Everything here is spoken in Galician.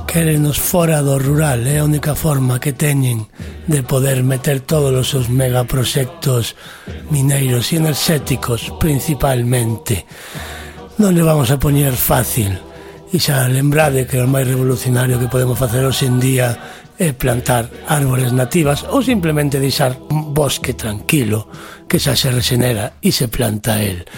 Quérenos fora do rural, é a única forma que teñen de poder meter todos os seus megaproxectos mineiros e enerxéticos principalmente. Non le vamos a poñer fácil, e xa lembrade que o máis revolucionario que podemos facer hoxe en día é plantar árbores nativas ou simplemente deixar un bosque tranquilo que xa se regenera e se planta el.